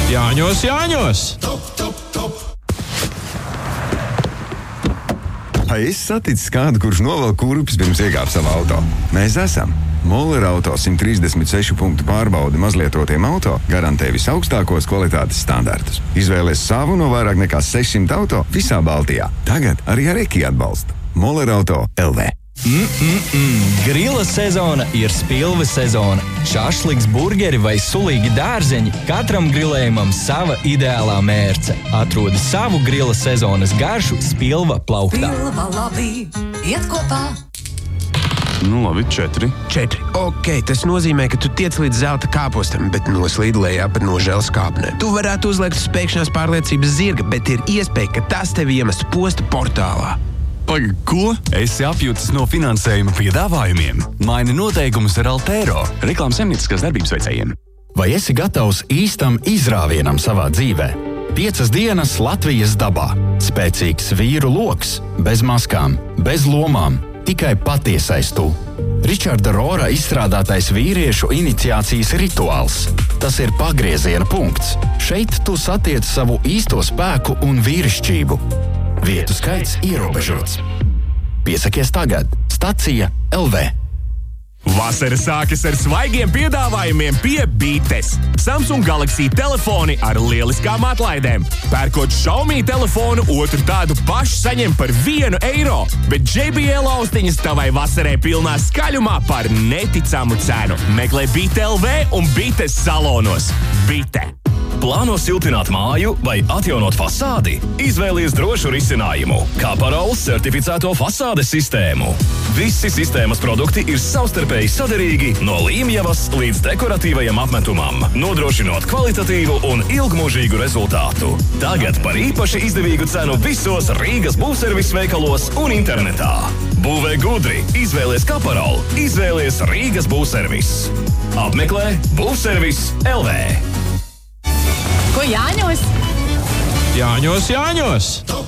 Jāņos! Vai esi saticis kādu, kurš novelk kurpes pirms iekāp savā auto? Mēs esam. Moller Auto 136 punktu pārbaudi mazlietotiem auto garantē visaugstākos kvalitātes standartus. Izvēlies savu no vairāk nekā 600 auto visā Baltijā. Tagad arī ar Eki atbalstu. Moller Auto LV. Grila sezona ir spilve sezona. Šašliks, burgeri vai sulīgi dārzeņi – katram grilējumam sava ideālā mērce. Atrodi savu grila sezonas garšu Spilva plauktā. Spilva labi, iet kopā. Labi, 4. Ok, tas nozīmē, ka tu tiec līdz zelta kāpostam, bet noslīd lejā pat nožēlas kāpnē. Tu varētu uzliekt spēkšanās pārliecības zirga, bet ir iespēja, ka tas tevi iemestu posta portālā. Pagaid, ko? Esi apjūtis no finansējuma piedāvājumiem. Maini noteikumus ar Altero, reklāmas saimnieciskās darbības veicējiem. Vai esi gatavs īstam izrāvienam savā dzīvē? 5 dienas Latvijas dabā. Spēcīgs vīru loks, bez maskām, bez lomām, tikai patiesais tu. Ričarda Rora izstrādātais vīriešu iniciācijas rituāls. Tas ir pagrieziena punkts. Šeit tu satiec savu īsto spēku un vīrišķību. Vietu skaits ierobežots. Piesakies tagad. Stacija LV. Vasara sākas ar svaigiem piedāvājumiem pie Bites. Samsung Galaxy telefoni ar lieliskām atlaidēm. Pērkot Xiaomi telefonu, otru tādu pašu saņem par €1, bet JBL austiņas tavai vasarai pilnā skaļumā par neticamu cenu. Meklē Bite LV un Bites salonos. Bite. Plāno siltināt māju vai atjaunot fasādi? Izvēlies drošu risinājumu – Kaparols certificēto fasādes sistēmu. Visi sistēmas produkti ir savstarpēji saderīgi no līmjavas līdz dekoratīvajam apmetumam, nodrošinot kvalitatīvu un ilgmūžīgu rezultātu. Tagad par īpaši izdevīgu cenu visos Rīgas būvservis veikalos un internetā. Būvē gudri, izvēlies Kaparolu, izvēlies Rīgas būvservis. Apmeklē būvservis LV. Ko jāņos? Jāņos!